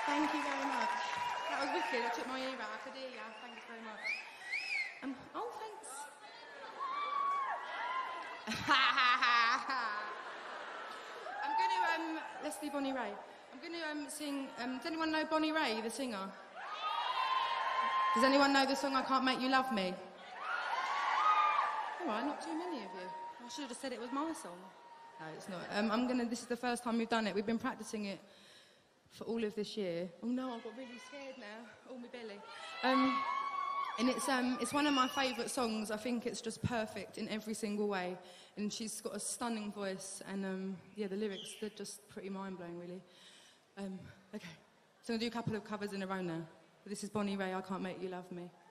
Thank you very much. That was wicked. I took my ear out. I could hear you. Thank you very much. Oh, thanks. I'm going to, let's do Bonnie Raitt. I'm going to sing, does anyone know Bonnie Raitt, the singer? Does anyone know the song I Can't Make You Love Me? All right, not too many of you. I should have said it was my song. No, it's not. This is the first time we've done it. We've been practicing it for all of this year. Oh no, I've got really scared now. Oh, my belly. And it's one of my favourite songs. I think it's just perfect in every single way. And she's got a stunning voice. And yeah, the lyrics, they're just pretty mind-blowing, really. Okay, so I'm going to do a couple of covers in a row now. This is Bonnie Raitt, I Can't Make You Love Me.